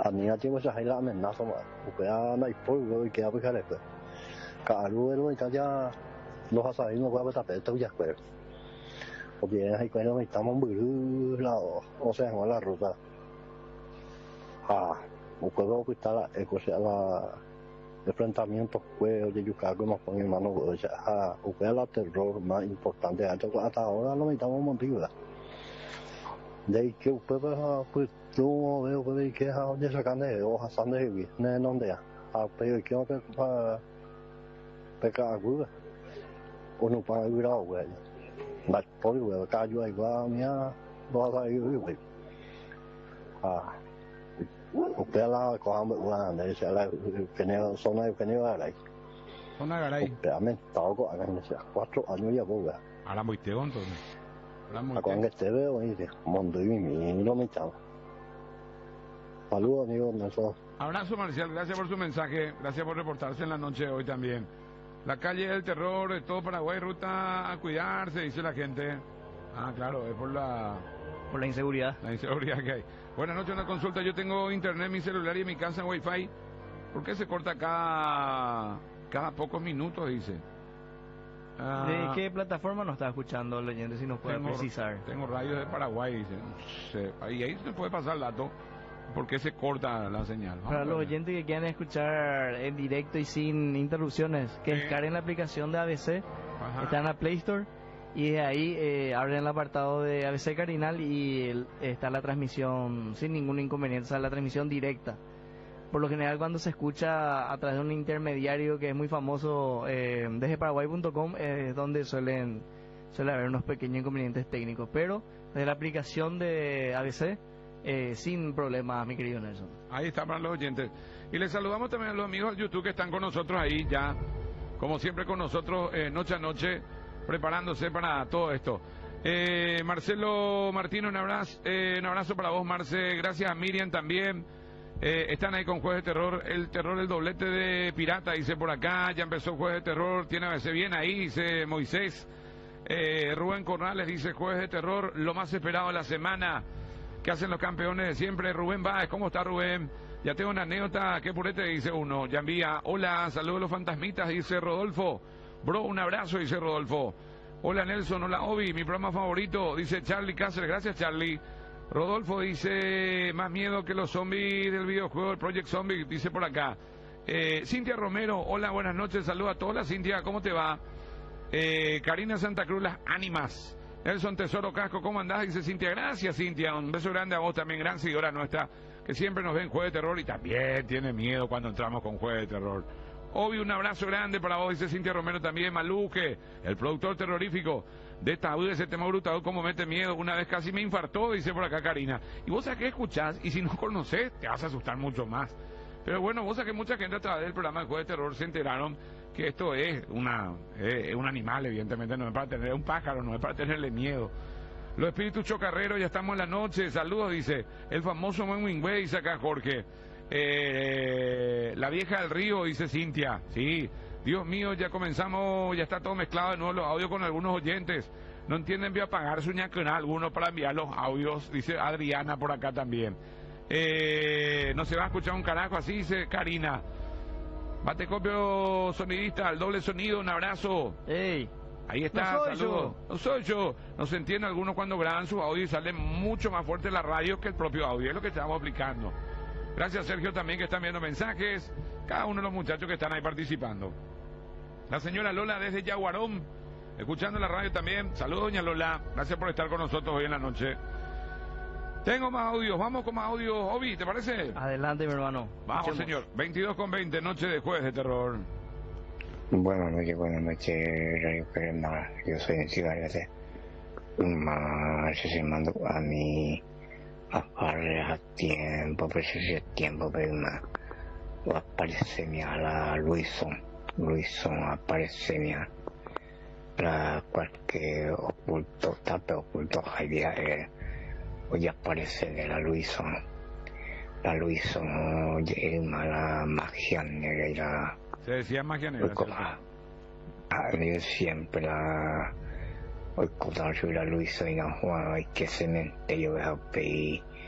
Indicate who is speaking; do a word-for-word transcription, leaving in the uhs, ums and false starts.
Speaker 1: Ania tiene muchas hay la amenaza más. Upea no hay polvo y queda pues cara pues. Caru el hoy ya los así no puede tapar todo ya pues. Porque hay cuando estamos muy lado, o sea, en la ruta. Ah, puedo quitar la eco sea la enfrentamiento fue de Yucaco más con mi hermano o sea, ah, upea la terror más importante hasta ahora lo estamos montando. De ahí que usted pues tú veo pues que ha de sacar de hojas sande y no donde a pero que no para pecar agua o no para ir a güey la por güey cayó ahí va mía va a ir güey ah usted la cojamos una de esa la que no zona que no era ahí
Speaker 2: zona garay
Speaker 1: realmente estaba con cuatro años ya güey
Speaker 2: ahora muy teo entonces
Speaker 1: a cuando este veo y de mundo y mi no me chavo. Saludos amigos Nelson.
Speaker 2: Abrazo Marcial, gracias por su mensaje, gracias por reportarse en la noche de hoy también. La calle del terror de todo Paraguay, ruta a cuidarse, dice la gente. Ah, claro, es por la
Speaker 3: por la inseguridad.
Speaker 2: La inseguridad que hay. Buenas noches, una consulta. Yo tengo internet en mi celular y en mi casa en Wi-Fi. ¿Por qué se corta cada cada pocos minutos? Dice.
Speaker 3: Ah, ¿de qué plataforma nos está escuchando el oyente, si nos puede
Speaker 2: tengo,
Speaker 3: precisar?
Speaker 2: Tengo radios de Paraguay, dice. No sé, y ahí se puede pasar el dato. ¿Por qué se corta la señal? Vamos
Speaker 3: Para los oyentes que quieran escuchar en directo y sin interrupciones, que
Speaker 2: sí.
Speaker 3: descarguen la aplicación de A B C,
Speaker 2: Ajá.
Speaker 3: Está en la Play Store, y de ahí eh, abren el apartado de A B C Carinal y el, está la transmisión sin ningún inconveniente, o sea, la transmisión directa. Por lo general cuando se escucha a través de un intermediario que es muy famoso, eh, desde paraguay punto com, es donde suelen, suele haber unos pequeños inconvenientes técnicos, pero desde la aplicación de A B C, eh, sin problemas, mi querido Nelson.
Speaker 2: Ahí está para los oyentes. Y les saludamos también a los amigos de YouTube que están con nosotros ahí ya, como siempre con nosotros, eh, noche a noche, preparándose para todo esto. Eh, Marcelo Martino, un abrazo, eh, un abrazo para vos, Marce. Gracias a Miriam también. Eh, están ahí con Jueves de Terror, el terror, el doblete de pirata, dice por acá, ya empezó Jueves de Terror, tiene a veces bien ahí, dice Moisés. Eh, Rubén Corrales dice Jueves de Terror, lo más esperado de la semana, que hacen los campeones de siempre. Rubén Báez, ¿cómo está Rubén? Ya tengo una anécdota, qué purete, dice uno. Ya envía, hola, saludos a los fantasmitas, dice Rodolfo. Bro, un abrazo, dice Rodolfo. Hola Nelson, hola Obi, mi programa favorito, dice Charlie Cáceres, gracias Charlie. Rodolfo dice, más miedo que los zombies del videojuego, el Project Zombie, dice por acá. Eh, Cintia Romero, hola, buenas noches, saludos a todas. Hola Cintia, ¿cómo te va? Eh, Karina Santa Cruz, las ánimas. Nelson Tesoro Casco, ¿cómo andás? Dice Cintia, gracias Cintia, un beso grande a vos también, gran seguidora nuestra, que siempre nos ven Jueves de Terror y también tiene miedo cuando entramos con Jueves de Terror. Obvio, un abrazo grande para vos, dice Cintia Romero también. Maluque, el productor terrorífico de esta de ese tema brutal, como mete miedo, una vez casi me infartó, dice por acá Karina. Y vos sabés que escuchás, y si no conocés, te vas a asustar mucho más. Pero bueno, vos sabés que mucha gente a través del programa de Jueves de Terror se enteraron que esto es una es un animal, evidentemente, no es para tener un pájaro, no es para tenerle miedo. Los espíritus chocarreros, ya estamos en la noche, saludos, dice, el famoso Menwingway, dice acá Jorge. Eh, la vieja del río, dice Cintia, sí, Dios mío, ya comenzamos, ya está todo mezclado de nuevo los audios con algunos oyentes, no entienden, voy a pagar su ñacana alguno para enviar los audios, dice Adriana por acá también. Eh, no se va a escuchar un carajo así, dice Karina. Batecopio sonidista, el doble sonido, un abrazo.
Speaker 3: Ey,
Speaker 2: ahí está,
Speaker 3: no soy
Speaker 2: saludos.
Speaker 3: yo.
Speaker 2: No soy yo. No se entiende algunos cuando graban sus audios y sale mucho más fuerte la radio que el propio audio, es lo que estamos explicando. Gracias Sergio también que están viendo mensajes, cada uno de los muchachos que están ahí participando. La señora Lola desde Yaguarón, escuchando la radio también. Saludos doña Lola, gracias por estar con nosotros hoy en la noche. Tengo más audios, vamos con más audios. Obi, ¿te parece?
Speaker 3: Adelante mi hermano.
Speaker 2: Vamos
Speaker 3: Escuchemos.
Speaker 2: señor, veintidós con veinte, noche de Jueves de Terror.
Speaker 4: Buenas noches, buenas noches, Radio Crema. Yo soy el cigarrete. Más se mando a mi aparece a tiempo, precisa tiempo, pero más. O aparece mi a la Luison. Luison aparece mi a la cualquier oculto, tape oculto, hay viaje. Hoy aparece de la Luison. La Luison, oye, la magia negra y la.
Speaker 2: Se decía magia negra.
Speaker 4: A mí siempre la. Hoy con la Luisa y la Juan, hay que cementerio de Alpey.